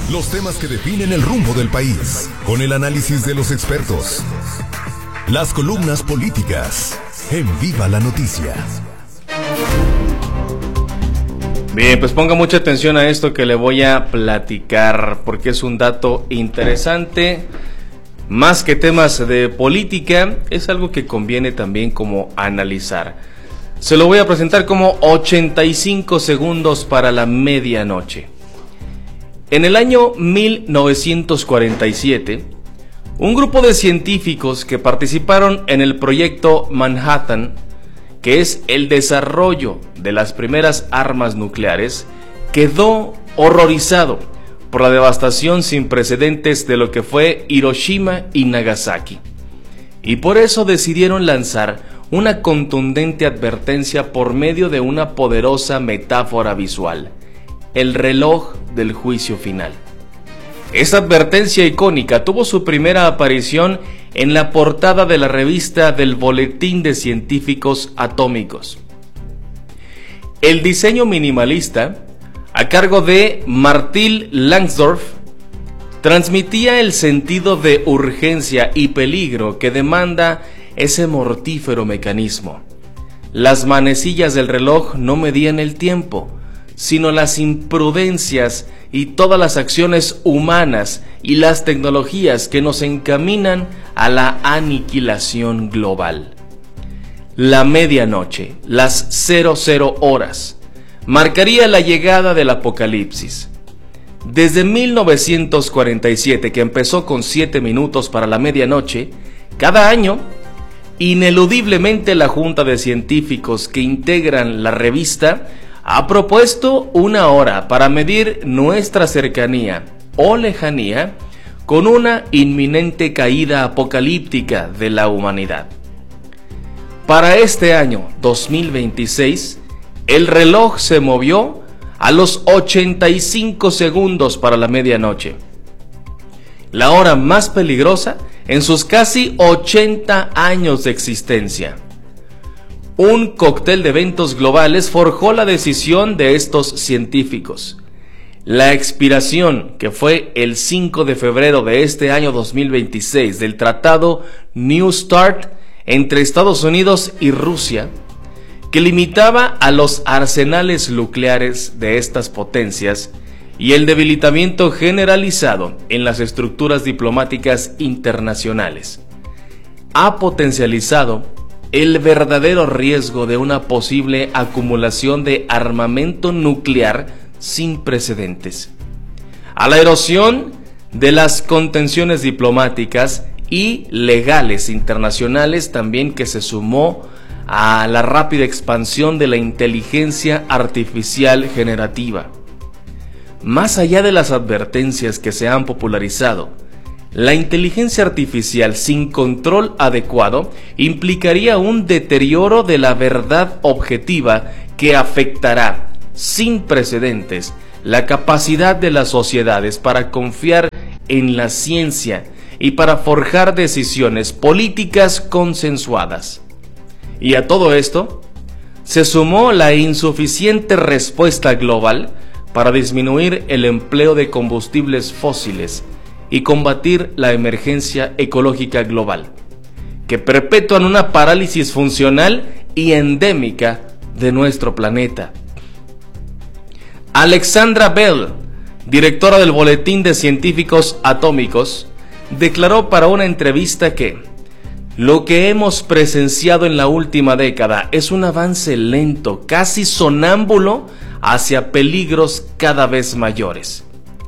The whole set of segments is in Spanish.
Los temas que definen el rumbo del país, con el análisis de los expertos. Las columnas políticas, en Viva la Noticia. Bien, pues ponga mucha atención a esto que le voy a platicar, porque es un dato interesante. Más que temas de política, es algo que conviene también como analizar. Se lo voy a presentar como 85 segundos para la medianoche. En el año 1947, un grupo de científicos que participaron en el proyecto Manhattan, que es el desarrollo de las primeras armas nucleares, quedó horrorizado por la devastación sin precedentes de lo que fue Hiroshima y Nagasaki. Y por eso decidieron lanzar una contundente advertencia por medio de una poderosa metáfora visual: el reloj del juicio final. Esta advertencia icónica tuvo su primera aparición en la portada de la revista del Boletín de Científicos Atómicos. El diseño minimalista, a cargo de Martil Langsdorff, transmitía el sentido de urgencia y peligro que demanda ese mortífero mecanismo. Las manecillas del reloj no medían el tiempo, sino las imprudencias y todas las acciones humanas y las tecnologías que nos encaminan a la aniquilación global. La medianoche, las 00 horas, marcaría la llegada del apocalipsis. Desde 1947, que empezó con 7 minutos para la medianoche, cada año, ineludiblemente la Junta de Científicos que integran la revista ha propuesto una hora para medir nuestra cercanía o lejanía con una inminente caída apocalíptica de la humanidad. Para este año 2026, el reloj se movió a los 85 segundos para la medianoche, la hora más peligrosa en sus casi 80 años de existencia. Un cóctel de eventos globales forjó la decisión de estos científicos. La expiración, que fue el 5 de febrero de este año 2026, del tratado New START entre Estados Unidos y Rusia, que limitaba a los arsenales nucleares de estas potencias, y el debilitamiento generalizado en las estructuras diplomáticas internacionales, ha potencializado el verdadero riesgo de una posible acumulación de armamento nuclear sin precedentes, a la erosión de las contenciones diplomáticas y legales internacionales, también que se sumó a la rápida expansión de la inteligencia artificial generativa. Más allá de las advertencias que se han popularizado, la inteligencia artificial sin control adecuado implicaría un deterioro de la verdad objetiva que afectará, sin precedentes, la capacidad de las sociedades para confiar en la ciencia y para forjar decisiones políticas consensuadas. Y a todo esto se sumó la insuficiente respuesta global para disminuir el empleo de combustibles fósiles y combatir la emergencia ecológica global, que perpetúan una parálisis funcional y endémica de nuestro planeta. Alexandra Bell, directora del Boletín de Científicos Atómicos, declaró para una entrevista que lo que hemos presenciado en la última década es un avance lento, casi sonámbulo, hacia peligros cada vez mayores.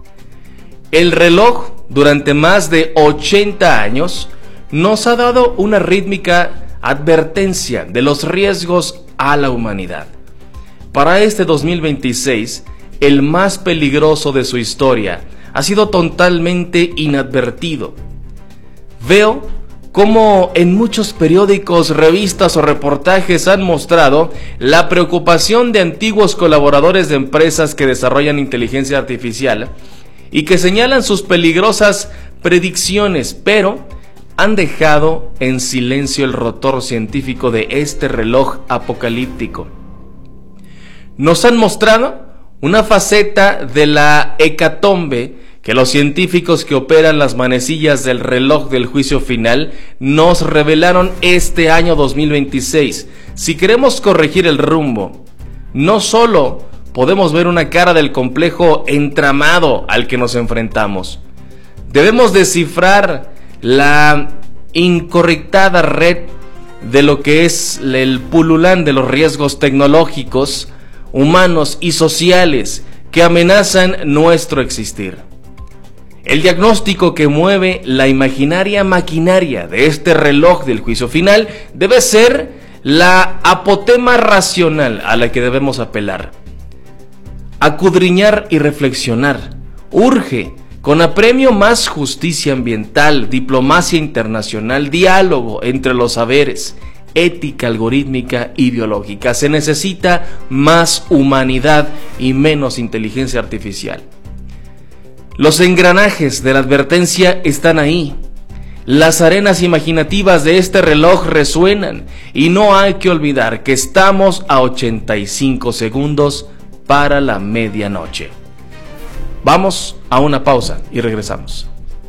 El reloj, durante más de 80 años, nos ha dado una rítmica advertencia de los riesgos a la humanidad. Para este 2026, el más peligroso de su historia ha sido totalmente inadvertido. Veo cómo en muchos periódicos, revistas o reportajes han mostrado la preocupación de antiguos colaboradores de empresas que desarrollan inteligencia artificial y que señalan sus peligrosas predicciones, pero han dejado en silencio el rotor científico de este reloj apocalíptico. Nos han mostrado una faceta de la hecatombe que los científicos que operan las manecillas del reloj del juicio final nos revelaron este año 2026. Si queremos corregir el rumbo, no solo podemos ver una cara del complejo entramado al que nos enfrentamos, debemos descifrar la incorrectada red de lo que es el pululán de los riesgos tecnológicos, humanos y sociales que amenazan nuestro existir. El diagnóstico que mueve la imaginaria maquinaria de este reloj del juicio final debe ser la apotema racional a la que debemos apelar. Acudriñar y reflexionar. Urge, con apremio, más justicia ambiental, diplomacia internacional, diálogo entre los saberes, ética algorítmica y biológica. Se necesita más humanidad y menos inteligencia artificial. Los engranajes de la advertencia están ahí. Las arenas imaginativas de este reloj resuenan y no hay que olvidar que estamos a 85 segundos para la medianoche. Vamos a una pausa y regresamos.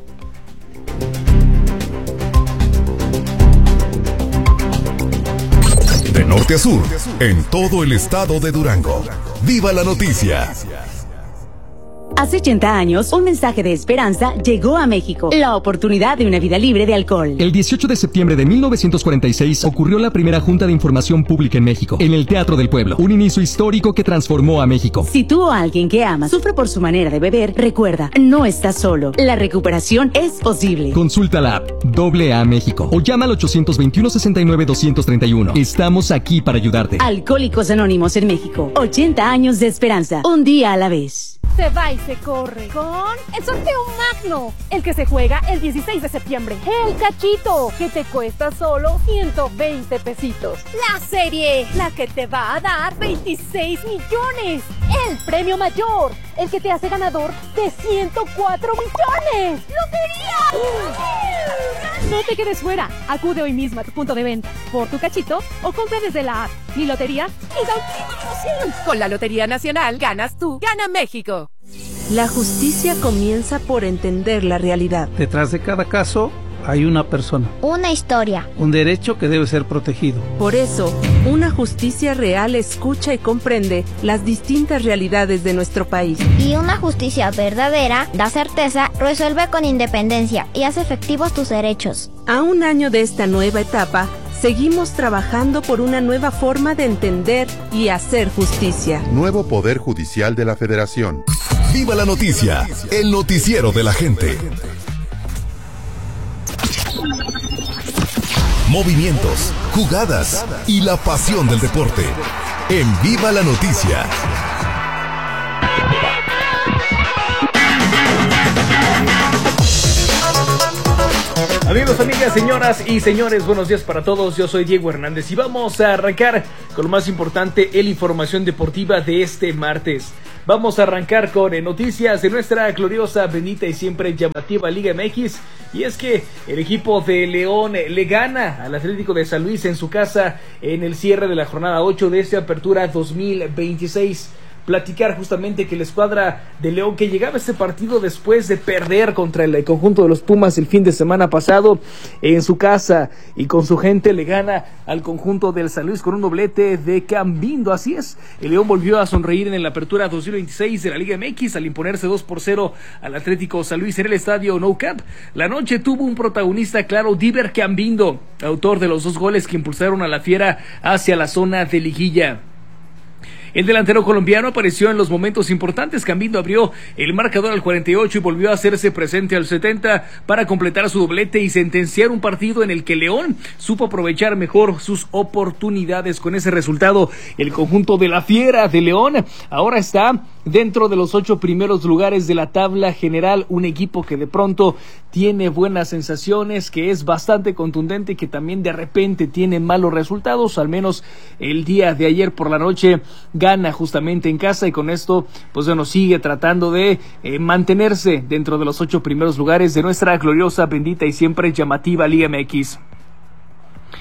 De norte a sur, en todo el estado de Durango. ¡Viva la noticia! Hace 80 años, un mensaje de esperanza llegó a México. La oportunidad de una vida libre de alcohol. El 18 de septiembre de 1946 ocurrió la primera Junta de Información Pública en México, en el Teatro del Pueblo. Un inicio histórico que transformó a México. Si tú o alguien que amas sufre por su manera de beber, recuerda, no estás solo. La recuperación es posible. Consulta la app AA México o llama al 821-69-231. Estamos aquí para ayudarte. Alcohólicos Anónimos en México. 80 años de esperanza. Un día a la vez. Se va y se corre con el sorteo magno, el que se juega el 16 de septiembre. El cachito, que te cuesta solo 120 pesitos. La serie, la que te va a dar 26 millones. El premio mayor, el que te hace ganador de 104 millones. ¡Lotería! No te quedes fuera. Acude hoy mismo a tu punto de venta por tu cachito o compra desde la app. Mi lotería y da un emoción. Con la Lotería Nacional ganas tú, gana México. La justicia comienza por entender la realidad. Detrás de cada caso hay una persona. Una historia. Un derecho que debe ser protegido. Por eso, una justicia real escucha y comprende las distintas realidades de nuestro país. Y una justicia verdadera da certeza, resuelve con independencia y hace efectivos tus derechos. A un año de esta nueva etapa, seguimos trabajando por una nueva forma de entender y hacer justicia. Nuevo Poder Judicial de la Federación. ¡Viva la noticia! El noticiero de la gente. Movimientos, jugadas y la pasión del deporte. En Viva la Noticia. Amigos, amigas, señoras y señores, buenos días para todos. Yo soy Diego Hernández y vamos a arrancar con lo más importante en la información deportiva de este martes. Vamos a arrancar con noticias de nuestra gloriosa, bendita y siempre llamativa Liga MX. Y es que el equipo de León le gana al Atlético de San Luis en su casa en el cierre de la jornada 8 de esta apertura 2026. Platicar justamente que la escuadra de León, que llegaba a este partido después de perder contra el conjunto de los Pumas el fin de semana pasado en su casa y con su gente, le gana al conjunto del San Luis con un doblete de Cambindo. Así es, el León volvió a sonreír en la apertura 2026 de la Liga MX al imponerse 2-0 al Atlético San Luis en el estadio Nou Camp. La noche tuvo un protagonista claro, Diver Cambindo, autor de los 2 goles que impulsaron a la Fiera hacia la zona de liguilla. El delantero colombiano apareció en los momentos importantes. Cambindo abrió el marcador al 48 y volvió a hacerse presente al 70 para completar su doblete y sentenciar un partido en el que León supo aprovechar mejor sus oportunidades. Con ese resultado, el conjunto de la Fiera de León ahora está dentro de los 8 primeros lugares de la tabla general. Un equipo que de pronto tiene buenas sensaciones, que es bastante contundente y que también de repente tiene malos resultados. Al menos el día de ayer por la noche gana justamente en casa y con esto pues bueno, sigue tratando de mantenerse dentro de los 8 primeros lugares de nuestra gloriosa, bendita y siempre llamativa Liga MX.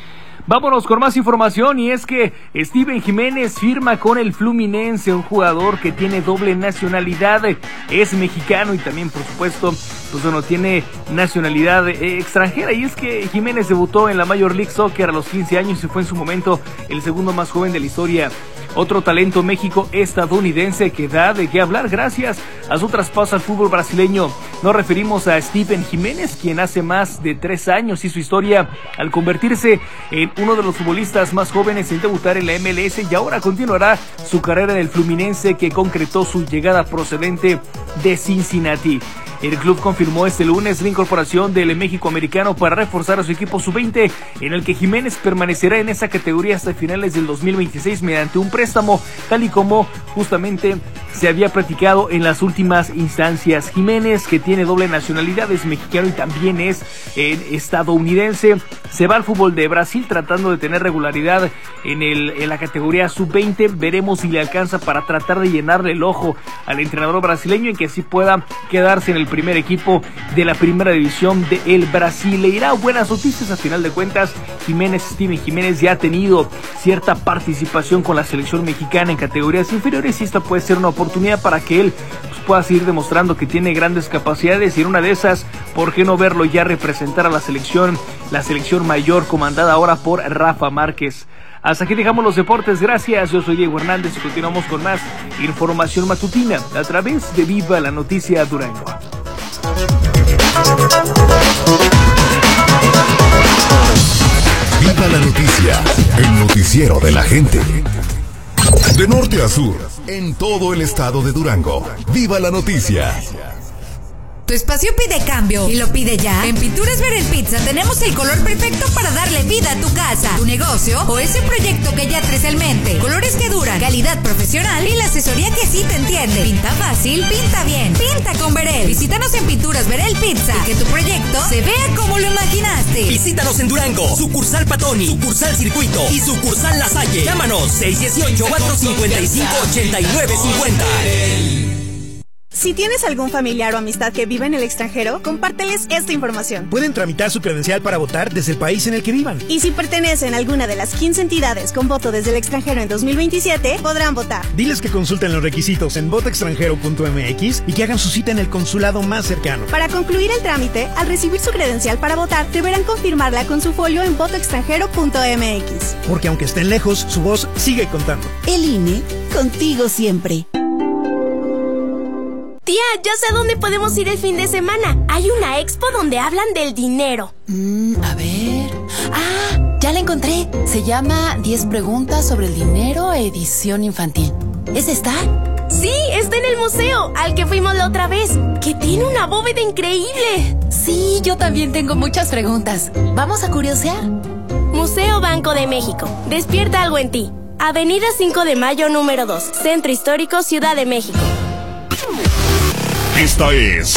Vámonos con más información, y es que Steven Jiménez firma con el Fluminense, un jugador que tiene doble nacionalidad, es mexicano y también, por supuesto, pues bueno, tiene nacionalidad extranjera. Y es que Jiménez debutó en la Major League Soccer a los 15 años y fue en su momento el segundo más joven de la historia. Otro talento México-estadounidense que da de qué hablar gracias a su traspaso al fútbol brasileño. Nos referimos a Steven Jiménez, quien hace más de 3 años hizo historia al convertirse en uno de los futbolistas más jóvenes en debutar en la MLS, y ahora continuará su carrera en el Fluminense, que concretó su llegada procedente de Cincinnati. El club confirmó este lunes la incorporación del México-americano para reforzar a su equipo sub-20, en el que Jiménez permanecerá en esa categoría hasta finales del 2026 mediante un préstamo, tal y como justamente se había platicado en las últimas instancias. Jiménez, que tiene doble nacionalidad, es mexicano y también es estadounidense, se va al fútbol de Brasil tratando de tener regularidad en la categoría sub-20. Veremos si le alcanza para tratar de llenarle el ojo al entrenador brasileño, en que así pueda quedarse en el primer equipo de la primera división del Brasileirão. Buenas noticias, a final de cuentas, Steven Jiménez ya ha tenido cierta participación con la selección mexicana en categorías inferiores, y esta puede ser una oportunidad para que él pueda seguir demostrando que tiene grandes capacidades, y en una de esas, ¿por qué no verlo ya representar a la selección mayor, comandada ahora por Rafa Márquez? Hasta aquí dejamos los deportes, gracias. Yo soy Diego Hernández y continuamos con más información matutina a través de Viva la Noticia Durango. Viva la Noticia, el noticiero de la gente. De norte a sur, en todo el estado de Durango. Viva la Noticia. Tu espacio pide cambio y lo pide ya. En Pinturas Verel Pizza tenemos el color perfecto para darle vida a tu casa, tu negocio o ese proyecto que ya traes en mente. Colores que duran, calidad profesional y la asesoría que sí te entiende. Pinta fácil, pinta bien, pinta con Verel. Visítanos en Pinturas Verel Pizza y que tu proyecto se vea como lo imaginaste. Visítanos en Durango, sucursal Patoni, sucursal Circuito y sucursal La Salle. Llámanos 618-455-8950. Si tienes algún familiar o amistad que vive en el extranjero, compárteles esta información. Pueden tramitar su credencial para votar desde el país en el que vivan. Y si pertenecen a alguna de las 15 entidades con voto desde el extranjero en 2027, podrán votar. Diles que consulten los requisitos en votoextranjero.mx y que hagan su cita en el consulado más cercano. Para concluir el trámite, al recibir su credencial para votar, deberán confirmarla con su folio en votoextranjero.mx. Porque aunque estén lejos, su voz sigue contando. El INE, contigo siempre. Tía, ya sé dónde podemos ir el fin de semana. Hay una expo donde hablan del dinero. A ver... ¡Ah! Ya la encontré. Se llama 10 preguntas sobre el dinero, edición infantil. ¿Es esta? Sí, está en el museo, al que fuimos la otra vez, que tiene una bóveda increíble. Sí, yo también tengo muchas preguntas. ¿Vamos a curiosear? Museo Banco de México. Despierta algo en ti. Avenida 5 de Mayo, número 2. Centro Histórico, Ciudad de México. Esta es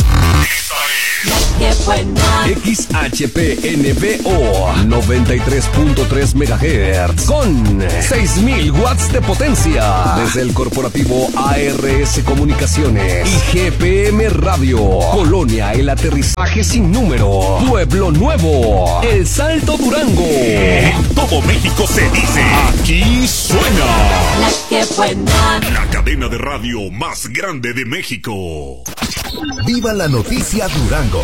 XHPNBO 93.3 MHz con 6000 watts de potencia desde el corporativo ARS Comunicaciones y GPM Radio. Colonia El Aterrizaje Sin Número, Pueblo Nuevo, El Salto Durango. En todo México se dice, aquí suena La que buena, la cadena de radio más grande de México. Viva la Noticia Durango.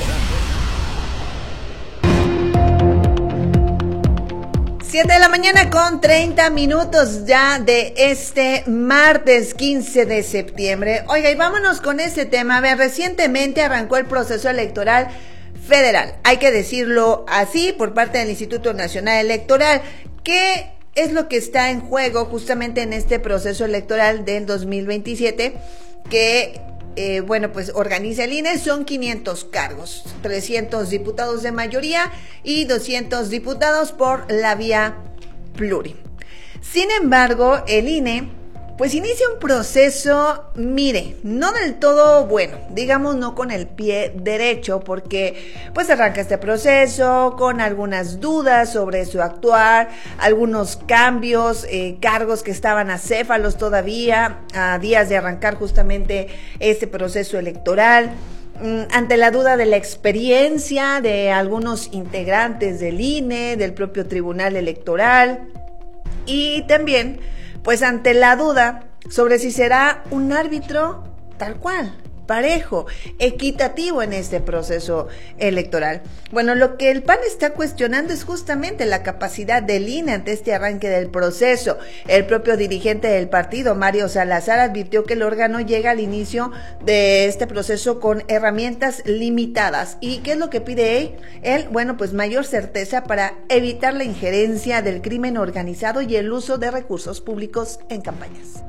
7 de la mañana con 30 minutos ya de este martes 15 de septiembre. Oiga, y vámonos con este tema. A ver, recientemente arrancó el proceso electoral federal. Hay que decirlo así, por parte del Instituto Nacional Electoral. ¿Qué es lo que está en juego justamente en este proceso electoral del 2027? Que pues organiza el INE. Son 500 cargos, 300 diputados de mayoría y 200 diputados por la vía pluri. Sin embargo, el INE pues inicia un proceso, mire, no del todo bueno, digamos no con el pie derecho, porque pues arranca este proceso con algunas dudas sobre su actuar, algunos cambios, cargos que estaban acéfalos todavía a días de arrancar justamente este proceso electoral. ante la duda de la experiencia de algunos integrantes del INE, del propio Tribunal Electoral, y también pues ante la duda sobre si será un árbitro tal cual, parejo, equitativo en este proceso electoral. Bueno, lo que el PAN está cuestionando es justamente la capacidad del INE ante este arranque del proceso. El propio dirigente del partido, Mario Salazar, advirtió que el órgano llega al inicio de este proceso con herramientas limitadas. ¿Y qué es lo que pide él? Bueno, pues mayor certeza para evitar la injerencia del crimen organizado y el uso de recursos públicos en campañas.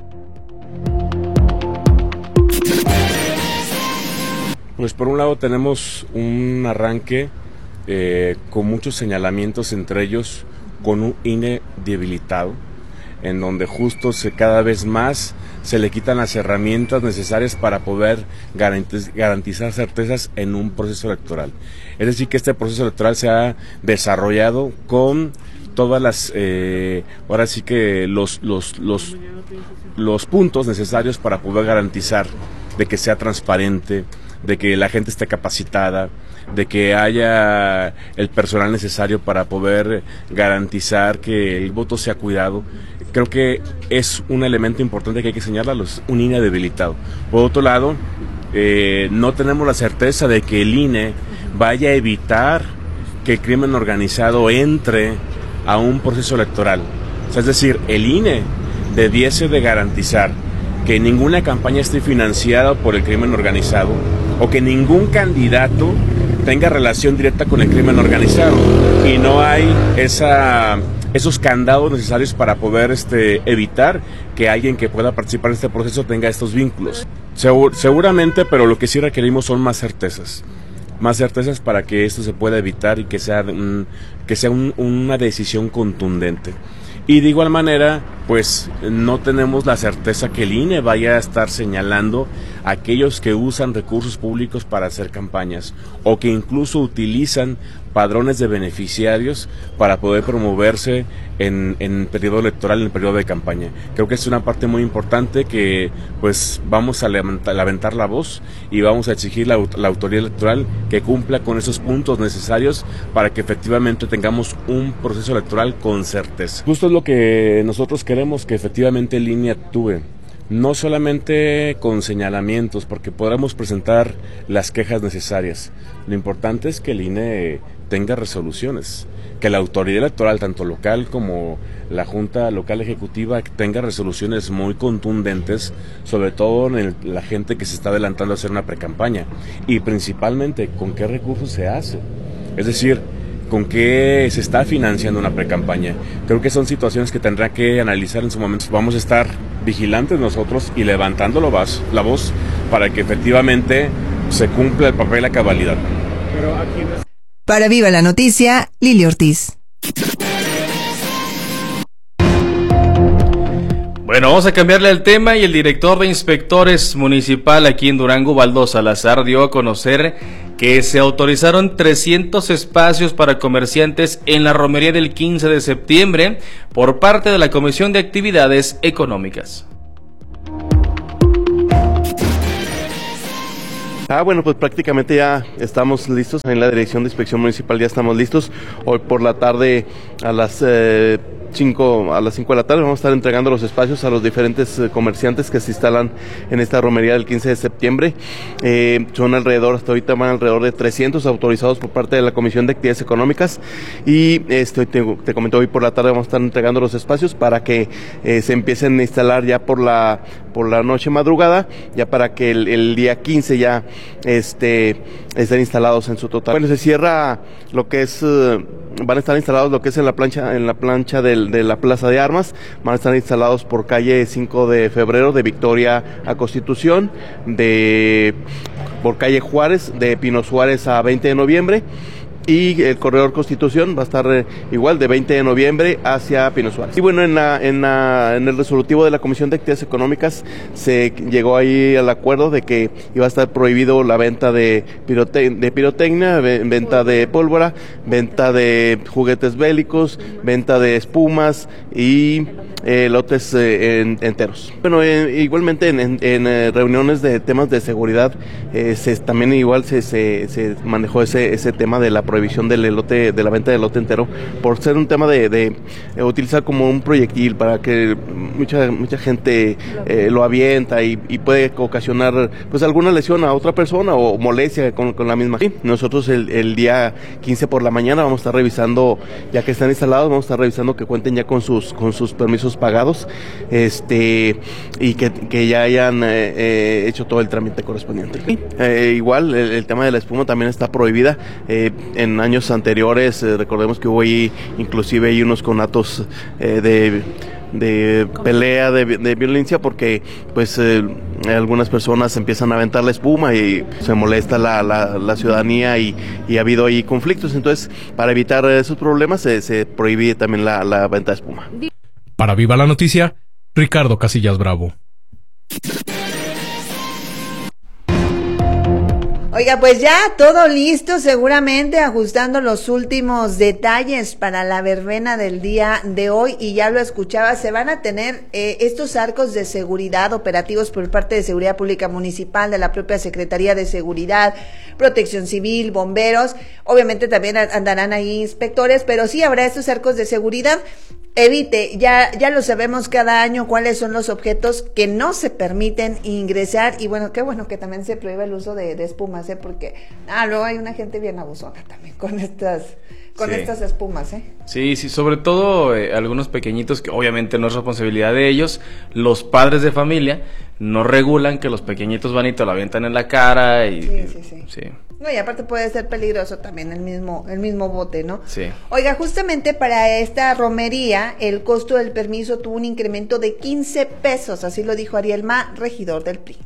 Pues por un lado tenemos un arranque con muchos señalamientos, entre ellos con un INE debilitado, en donde justo cada vez más se le quitan las herramientas necesarias para poder garantizar certezas en un proceso electoral. Es decir, que este proceso electoral se ha desarrollado con todas las, ahora sí que los puntos necesarios para poder garantizar de que sea transparente, de que la gente esté capacitada, de que haya el personal necesario para poder garantizar que el voto sea cuidado. Creo que es un elemento importante que hay que señalarlo, es un INE debilitado. Por otro lado, no tenemos la certeza de que el INE vaya a evitar que el crimen organizado entre a un proceso electoral. O sea, es decir, el INE debiese de garantizar que ninguna campaña esté financiada por el crimen organizado o que ningún candidato tenga relación directa con el crimen organizado y no hay esos candados necesarios para poder evitar que alguien que pueda participar en este proceso tenga estos vínculos. Seguramente, pero lo que sí requerimos son más certezas para que esto se pueda evitar y que sea una decisión contundente. Y de igual manera, pues no tenemos la certeza que el INE vaya a estar señalando a aquellos que usan recursos públicos para hacer campañas o que incluso utilizan padrones de beneficiarios para poder promoverse en periodo electoral, en el periodo de campaña. Creo que es una parte muy importante que pues vamos a levantar la voz y vamos a exigir la autoridad electoral que cumpla con esos puntos necesarios para que efectivamente tengamos un proceso electoral con certeza. Justo es lo que nosotros queremos, que efectivamente el INE actúe. No solamente con señalamientos, porque podremos presentar las quejas necesarias. Lo importante es que el INE tenga resoluciones, que la autoridad electoral, tanto local como la Junta Local Ejecutiva, tenga resoluciones muy contundentes, sobre todo en la gente que se está adelantando a hacer una precampaña, y principalmente con qué recursos se hace. Es decir, con qué se está financiando una precampaña. Creo que son situaciones que tendrá que analizar en su momento. Vamos a estar vigilantes nosotros y levantando la voz para que efectivamente se cumpla el papel a cabalidad. Para Viva la Noticia, Lili Ortiz. Bueno, vamos a cambiarle el tema y el director de inspectores municipal aquí en Durango, Ubaldo Salazar, dio a conocer que se autorizaron 300 espacios para comerciantes en la romería del 15 de septiembre por parte de la Comisión de Actividades Económicas. Bueno, pues prácticamente ya estamos listos. En la Dirección de Inspección Municipal ya estamos listos. Hoy por la tarde a las 5 de la tarde vamos a estar entregando los espacios a los diferentes comerciantes que se instalan en esta romería del 15 de septiembre. Son hasta ahorita van alrededor de 300 autorizados por parte de la Comisión de Actividades Económicas y te comento, hoy por la tarde vamos a estar entregando los espacios para que se empiecen a instalar ya por la noche madrugada, ya para que el día 15 ya estén instalados en su total. Bueno, se cierra lo que es, van a estar instalados lo que es en la plancha de la Plaza de Armas, van a estar instalados por calle 5 de febrero, de Victoria a Constitución, por calle Juárez, de Pino Suárez a 20 de noviembre, y el corredor Constitución va a estar igual de 20 de noviembre hacia Pino Suárez. Y bueno, en el resolutivo de la Comisión de Actividades Económicas se llegó ahí al acuerdo de que iba a estar prohibido la venta de pirotecnia, venta de pólvora, venta de juguetes bélicos, venta de espumas y lotes enteros. Bueno, igualmente en reuniones de temas de seguridad también igual se manejó ese tema de la prohibición de la venta del lote entero, por ser un tema de utilizar como un proyectil para que mucha gente lo avienta y puede ocasionar pues alguna lesión a otra persona o molestia con la misma. Sí, nosotros el día 15 por la mañana vamos a estar revisando, ya que están instalados, vamos a estar revisando que cuenten ya con sus permisos pagados, y que ya hayan hecho todo el trámite correspondiente. Igual el tema de la espuma también está prohibida. En años anteriores recordemos que hubo ahí inclusive hay unos conatos de pelea, de violencia, porque pues algunas personas empiezan a aventar la espuma y se molesta la ciudadanía y ha habido ahí conflictos. Entonces, para evitar esos problemas se prohíbe también la venta de espuma. Para Viva la Noticia, Ricardo Casillas Bravo. Oiga, pues ya todo listo, seguramente ajustando los últimos detalles para la verbena del día de hoy, y ya lo escuchaba, se van a tener estos arcos de seguridad operativos por parte de Seguridad Pública Municipal, de la propia Secretaría de Seguridad, Protección Civil, bomberos, obviamente también andarán ahí inspectores, pero sí habrá estos arcos de seguridad. Evite, ya lo sabemos cada año cuáles son los objetos que no se permiten ingresar, y bueno, qué bueno que también se prohíbe el uso de espumas, porque luego hay una gente bien abusona también con estas espumas, Sí, sobre todo algunos pequeñitos que obviamente no es responsabilidad de ellos, los padres de familia no regulan que los pequeñitos van y te lo avientan en la cara y sí. No, y aparte puede ser peligroso también el mismo bote, ¿no? Sí. Oiga, justamente para esta romería, el costo del permiso tuvo un incremento de 15 pesos, así lo dijo Ariel Ma, regidor del PRI.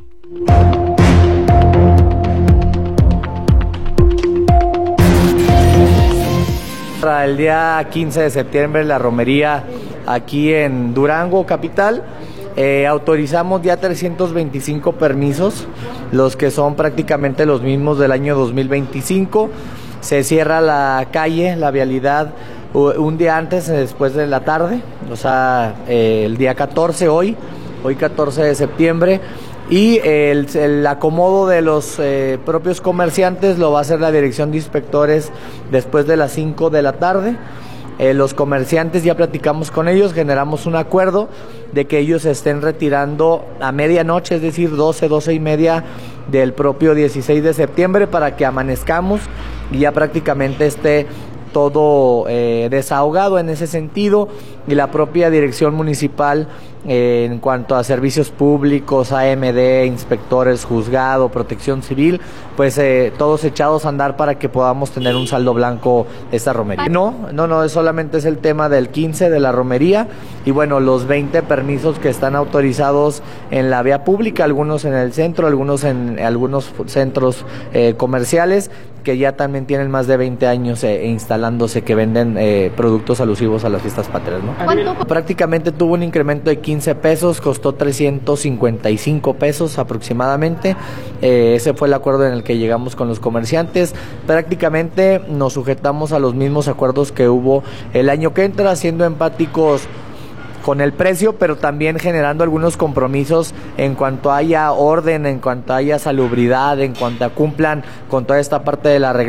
Para el día 15 de septiembre, la romería aquí en Durango, capital, autorizamos ya 325 permisos, los que son prácticamente los mismos del año 2025. Se cierra la calle, la vialidad, un día antes, después de la tarde, o sea, el día 14, hoy 14 de septiembre, y el acomodo de los propios comerciantes lo va a hacer la Dirección de Inspectores después de las 5 de la tarde. Los comerciantes ya platicamos con ellos, generamos un acuerdo de que ellos se estén retirando a medianoche, es decir, 12 y media del propio 16 de septiembre, para que amanezcamos y ya prácticamente esté todo desahogado en ese sentido, y la propia dirección municipal en cuanto a servicios públicos, AMD, inspectores, juzgado, protección civil, pues todos echados a andar para que podamos tener un saldo blanco esta romería. No, solamente es el tema del 15 de la romería, y bueno, los 20 permisos que están autorizados en la vía pública, algunos en el centro, algunos en algunos centros comerciales, que ya también tienen más de 20 años instalándose, que venden productos alusivos a las fiestas patrias, ¿no? Prácticamente tuvo un incremento de 15 pesos, costó 355 pesos aproximadamente. Ese fue el acuerdo en el que llegamos con los comerciantes. Prácticamente nos sujetamos a los mismos acuerdos que hubo el año que entra, siendo empáticos con el precio, pero también generando algunos compromisos en cuanto haya orden, en cuanto haya salubridad, en cuanto cumplan con toda esta parte de la regla.